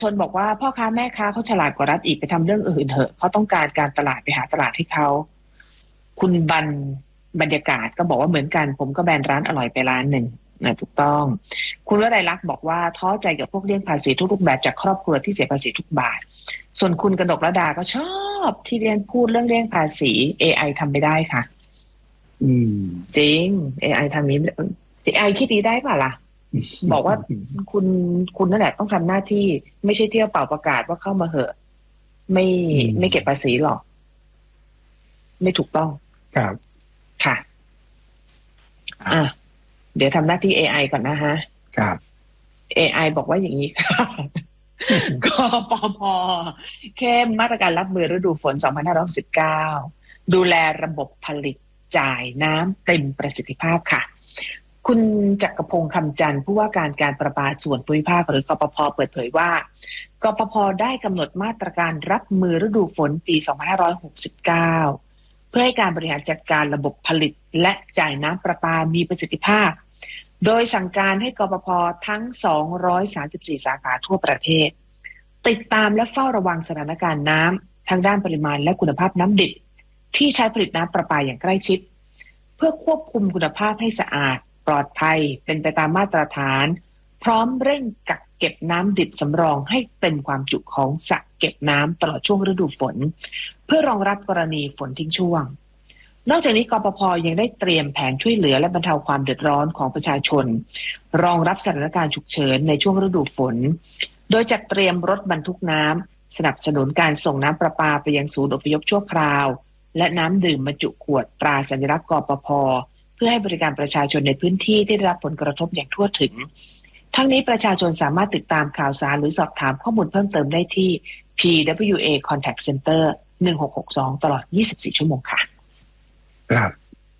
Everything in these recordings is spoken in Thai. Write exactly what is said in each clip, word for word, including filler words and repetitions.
ชนบอกว่าพ่อค้าแม่ค้าเขาฉลาดกว่ารัฐอีกไปทำเรื่องอื่นเถอะเขาต้องการการตลาดไปหาตลาดให้เขาคุณบันบรรยากาศก็บอกว่าเหมือนกันผมก็แบนร้านอร่อยไปร้านหนึ่งนะถูกต้องคุณวรัยลักษณ์บอกว่าท้อใจกับพวกเลี่ยงภาษีทุกรูปแบบจากครอบครัวที่เสียภาษีทุกบาทส่วนคุณกนกระดาก็ชอบที่เรียนพูดเรื่องเลี่ยงภาษี เอ ไอ ทำไม่ได้ค่ะอืมจริง เอ ไอ ทำนี้ เอ ไอ คิดดีได้ป่ะล่ะบอกว่าคุณคุณนั่นแหละต้องทำหน้าที่ไม่ใช่เที่ยวเป่าประกาศว่าเข้ามาเหอะไม่ไม่เก็บภาษีหรอกไม่ถูกต้องครับค่ะอ่ะเดี๋ยวทำหน้าที่ เอ ไอ ก่อนนะฮะครับเอ ไอ บอกว่าอย่างนี้ค่ะกปป.เข้มมาตรการรับมือฤดูฝนสองพันห้าร้อยหกสิบเก้าดูแลระบบผลิตจ่ายน้ำเต็มประสิทธิภาพค่ะคุณจักรพงษ์คำจันทร์ผู้ว่าการการประปาส่วนภูมิภาคหรือกปป.เปิดเผยว่ากปป.ได้กำหนดมาตรการรับมือฤดูฝนปีสองพันห้าร้อยหกสิบเก้าเพื่อให้การบริหารจัดการระบบผลิตและจ่ายน้ำประปามีประสิทธิภาพโดยสั่งการให้กปป.ทั้งสองร้อยสามสิบสี่สาขาทั่วประเทศติดตามและเฝ้าระวังสถานการณ์น้ำทางด้านปริมาณและคุณภาพน้ำดิบที่ใช้ผลิตน้ำประปาอย่างใกล้ชิดเพื่อควบคุมคุณภาพให้สะอาดปลอดภัยเป็นไปตามมาตรฐานพร้อมเร่งกักเก็บน้ำดิบสำรองให้เต็มความจุของสระเก็บน้ำตลอดช่วงฤดูฝนเพื่อรองรับกรณีฝนทิ้งช่วงนอกจากนี้กปป.ยังได้เตรียมแผนช่วยเหลือและบรรเทาความเดือดร้อนของประชาชนรองรับสถานการณ์ฉุกเฉินในช่วงฤดูฝนโดยจัดเตรียมรถบรรทุกน้ำสนับสนุนการส่งน้ำประปาไปยังศูนย์อพยพชั่วคราวและน้ำดื่มบรรจุขวดตราสัญลักษณ์กปป.เพื่อให้บริการประชาชนในพื้นที่ที่ได้รับผลกระทบอย่างทั่วถึงทั้งนี้ประชาชนสามารถติดตามข่าวสารหรือสอบถามข้อมูลเพิ่มเติมได้ที่ พี ดับเบิลยู เอ Contact Center หนึ่งหกหกสองตลอดยี่สิบสี่ชั่วโมงค่ะครับ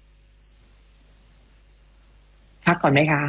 พักก่อนไหมคะ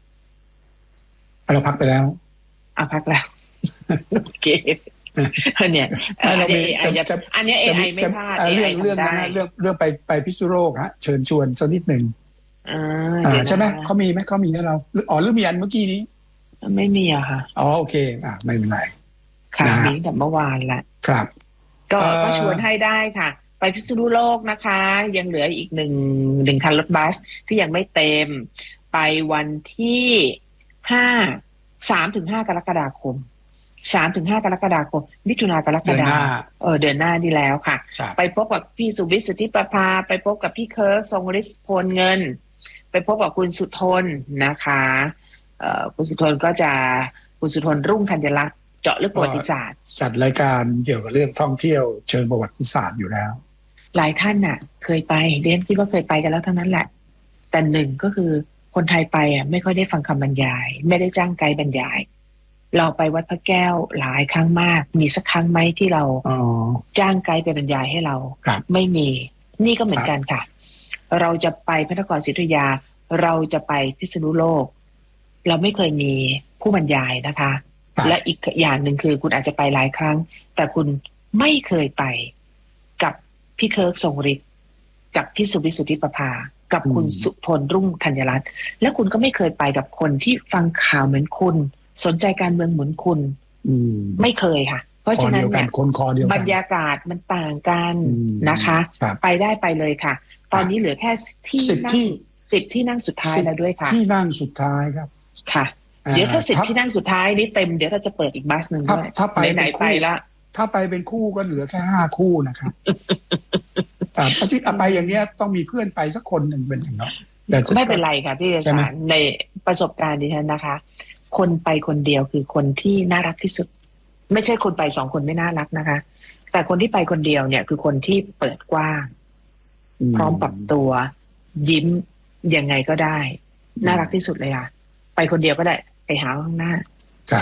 เราพักไปแล้วอ่ะพักแล้วโอเคเนี่ยอันนี้อันนี้ เอ ไอ ไม่พลาดเรื่องเรื่องนั้นเรื่องเรื่องไปไปพิษณุโลกฮะเชิญชวนสักนิดหนึ่งอ่าใช่ไหมเขามีไหมเขามีให้เราอ๋อหรือมีอันเมื่อกี้นี้ไม่มีอะค่ะอ๋อโอเคอ่ะไม่เป็นไรค่ะมีแต่เมื่อวานละครับก็ก็ชวนให้ได้ค่ะไปพิษณุโลกนะคะยังเหลืออีกหนึ่งหนึ่งคันรถบัสที่ยังไม่เต็มไปวันที่ห้าสามถึงห้ากรกฎาคมสามถึงห้ากรกฎาคมมิถุนากรกฎาเออเดือนหน้านี่แล้วค่ะไปพบกับพี่สุวิทย์สุทธิประภาไปพบกับพี่เคิร์กทรงฤทธิ์พลเงินไปพบกับคุณสุทนนะคะเอ่อคุณสุทนก็จะคุณสุทนรุ่งธัญลักษณ์เจาะลึกประวัติศาสตร์จัดรายการเกี่ยวกับเรื่องท่องเที่ยวเชิงประวัติศาสตร์อยู่แล้วหลายท่านน่ะเคยไปเรียนคิดว่าเคยไปกันแล้วทั้งนั้นแหละแต่หนึ่งก็คือคนไทยไปอ่ะไม่ค่อยได้ฟังคำบรรยายไม่ได้จ้างไกด์บรรยายเราไปวัดพระแก้วหลายครั้งมากมีสักครั้งไหมที่เราจ้างไกด์ไปบรรยายให้เราไม่มีนี่ก็เหมือนกันค่ะเราจะไปพระนครศรีอยุธยาเราจะไปพิษณุโลกเราไม่เคยมีผู้บรรยายนะคะและอีกอย่างหนึ่งคือคุณอาจจะไปหลายครั้งแต่คุณไม่เคยไปกับพี่เคิร์กทรงฤทธิ์กับพี่สุวิทย์สุทธิประภากับคุณสุทนรุ่งธัญรัตน์และคุณก็ไม่เคยไปกับคนที่ฟังข่าวเหมือนคุณสนใจการเมืองเหมือนคุณไม่เคยค่ะเพราะฉะนั้นเนี่ยบรรยากาศมันต่างกันนะคะไปได้ไปเลยค่ะตอนนี้เหลือแค่ที่นั่งสิบที่นั่งสุดท้ายแล้วด้วยค่ะที่นั่งสุดท้ายครับค่ะเดี๋ยวถ้าสิบที่นั่งสุดท้ายนี้เต็มเดี๋ยวเราจะเปิดอีกบัสหนึ่งด้วยถ้าไปไหนไปละถ้าไปเป็นคู่ก็เหลือแค่ห้าคู่นะครับแต่ที่ไปอย่างเนี้ยต้องมีเพื่อนไปสักคนหนึ่งเป็นอย่างน้อยไม่เป็นไรค่ะพี่เดชานในประสบการณ์ดิฉันนะคะคนไปคนเดียวคือคนที่น่ารักที่สุดไม่ใช่คนไปสองคนไม่น่ารักนะคะแต่คนที่ไปคนเดียวเนี่ยคือคนที่เปิดกว้างพร้อมปรับตัวยิ้มยังไงก็ได้น่ารักที่สุดเลยค่ะไปคนเดียวก็ได้ไปหาข้างหน้าครับ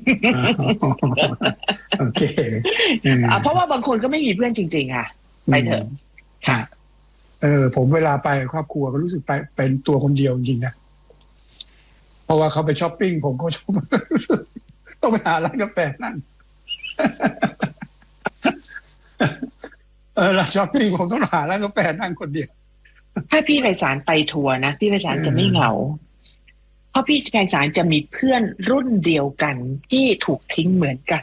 โอเคเพราะว่าบางคนก็ไม่มีเพื่อนจริงๆค่ะไปเถอะค่ะเออผมเวลาไปครอบครัวก็รู้สึกไปเป็นตัวคนเดียวจริงๆนะเพราะว่าเขาไปช้อปปิ้งผมก็ชอบต้องไปหาร้านกาแฟนั่งเออร้านช้อปปิ้งผมต้องหาร้านกาแฟนั่งคนเดียวถ้าพี่ไพศาลไปทัวร์นะพี่ไพศาลจะไม่เหงาเพราะพี่แพงสารจะมีเพื่อนรุ่นเดียวกันที่ถูกทิ้งเหมือนกัน